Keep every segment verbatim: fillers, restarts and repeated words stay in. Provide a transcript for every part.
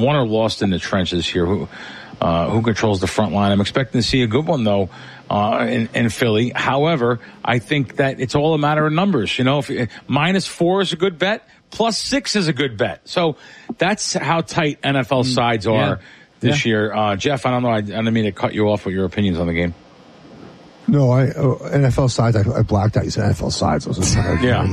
won or lost in the trenches here. Who uh, who controls the front line? I'm expecting to see a good one though uh, in, in Philly. However, I think that it's all a matter of numbers. You know, if minus four is a good bet, plus six is a good bet. So that's how tight N F L sides are yeah. this yeah. year. Uh, Jeff, I don't know. I, I didn't mean to cut you off with your opinions on the game. No, I uh, N F L sides. I, I blacked out. You said N F L sides. I was just trying to yeah.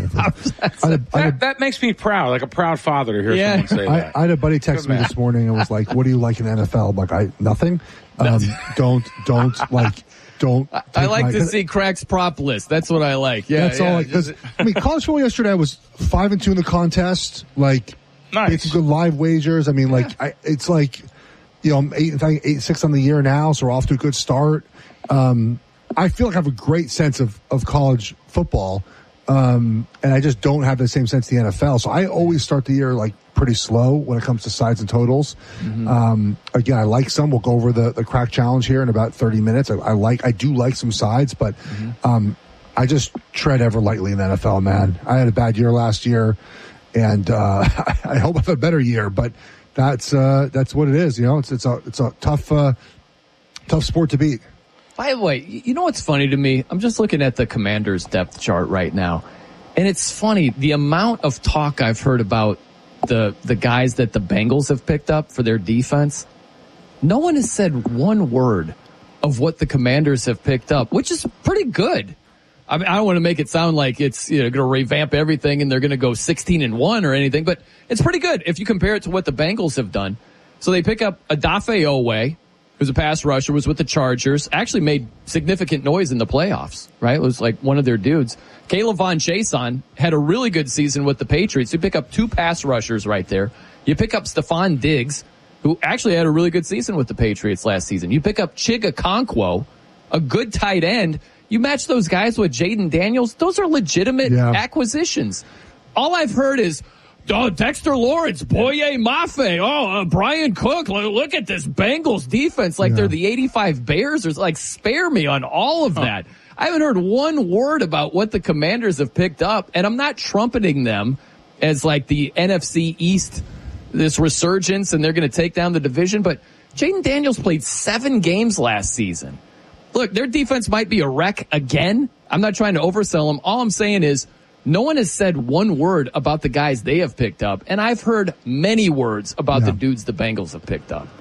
I had a, I had that, that makes me proud, like a proud father to hear yeah. someone say I, that. I had a buddy text me this morning and was like, "What do you like in the N F L?" I'm like, "I nothing. Um, don't don't like don't." I like my, to see Crack's prop list. That's what I like. Yeah, that's yeah. all. Like, I mean, college football yesterday I was five and two in the contest. Like, nice. It's good live wagers. I mean, like, yeah. I, it's like, you know, I'm eight, eight, eight, six on the year now, so we're off to a good start. Um, I feel like I have a great sense of, of college football, um, and I just don't have the same sense of the N F L. So I always start the year like pretty slow when it comes to sides and totals. Mm-hmm. Um, again, I like some. We'll go over the, the crack challenge here in about thirty minutes. I, I like, I do like some sides, but mm-hmm. um, I just tread ever lightly in the N F L, man. I had a bad year last year, and uh, I hope I have a better year. But that's uh, that's what it is. You know, it's it's a it's a tough uh, tough sport to beat. By the way, you know what's funny to me? I'm just looking at the Commanders' depth chart right now. And it's funny, the amount of talk I've heard about the the guys that the Bengals have picked up for their defense. No one has said one word of what the Commanders have picked up, which is pretty good. I mean, I don't want to make it sound like it's, you know, going to revamp everything and they're going to go sixteen and one or anything, but it's pretty good if you compare it to what the Bengals have done. So they pick up Odafe Oweh, who's a pass rusher, was with the Chargers, actually made significant noise in the playoffs, right? It was like one of their dudes. Caleb Von Chason had a really good season with the Patriots. You pick up two pass rushers right there. You pick up Stephon Diggs, who actually had a really good season with the Patriots last season. You pick up Chig Okonkwo, a good tight end. You match those guys with Jaden Daniels. Those are legitimate yeah. acquisitions. All I've heard is, oh, Dexter Lawrence, Boye Mafe, oh, uh, Brian Cook, look, look at this Bengals defense like yeah. they're the eighty-five Bears. There's like, spare me on all of that. Oh. I haven't heard one word about what the Commanders have picked up, and I'm not trumpeting them as like the N F C East, this resurgence, and they're going to take down the division, but Jaden Daniels played seven games last season. Look, their defense might be a wreck again. I'm not trying to oversell them. All I'm saying is, no one has said one word about the guys they have picked up, and I've heard many words about yeah. the dudes the Bengals have picked up.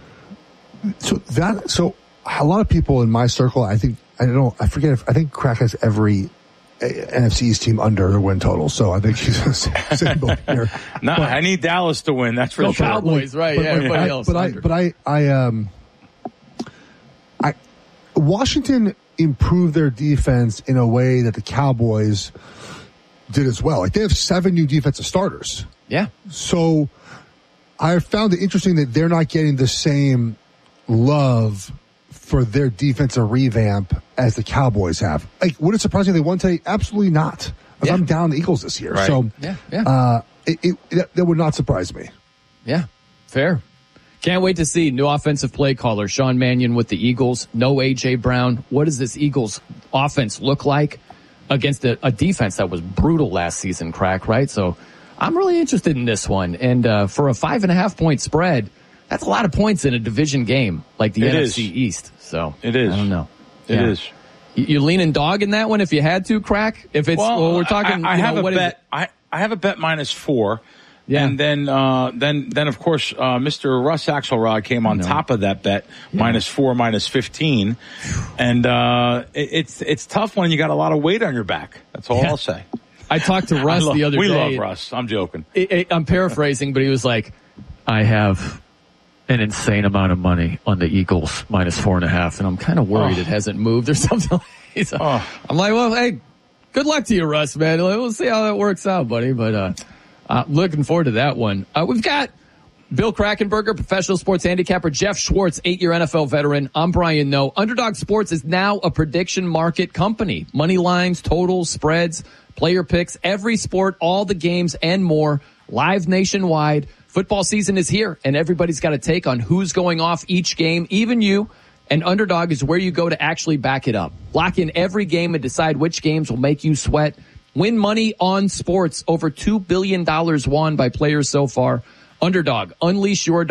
So that, so a lot of people in my circle, I think, I don't know, I forget if, I think Crack has every N F C East team under the win total, so I think he's in the same boat here. No, but, I need Dallas to win, that's for no sure. Cowboys, right, but, yeah, everybody I, else. But under. I, but I, I, um, I, Washington improved their defense in a way that the Cowboys did as well. Like, they have seven new defensive starters. Yeah. So I found it interesting that they're not getting the same love for their defensive revamp as the Cowboys have. Like, would it surprise me if they won today? Absolutely not. Yeah. I'm down the Eagles this year. Right. So yeah, yeah. Uh, it, it, that, that would not surprise me. Yeah, fair. Can't wait to see new offensive play caller Sean Mannion with the Eagles. No A J Brown. What does this Eagles offense look like against a, a defense that was brutal last season, Crack, right? So I'm really interested in this one. And uh, for a five and a half point spread, that's a lot of points in a division game like the it N F C is. East. So it is. I don't know. It yeah. is. You, you leaning dog in that one if you had to, Crack? If it's well, well we're talking. I, I you have know, a what bet. Is it? I I have a bet minus four. Yeah. And then, uh, then, then of course, uh, Mister Russ Axelrod came on top of that bet, yeah. minus four, minus fifteen. And, uh, it, it's, it's tough when you got a lot of weight on your back. That's all yeah. I'll say. I talked to Russ love, the other we day. We love Russ. I'm joking. It, it, I'm paraphrasing, but he was like, I have an insane amount of money on the Eagles minus four and a half. And I'm kind of worried oh. it hasn't moved or something. so, oh. I'm like, well, hey, good luck to you, Russ, man. We'll see how that works out, buddy. But, uh, Uh, looking forward to that one. Uh, we've got Bill Krackomberger, professional sports handicapper, Jeff Schwartz, eight-year N F L veteran. I'm Brian Noe. Underdog Sports is now a prediction market company. Money lines, totals, spreads, player picks, every sport, all the games, and more. Live nationwide. Football season is here, and everybody's got a take on who's going off each game, even you. And Underdog is where you go to actually back it up. Lock in every game and decide which games will make you sweat. Win money on sports. Over two billion dollars won by players so far. Underdog, unleash your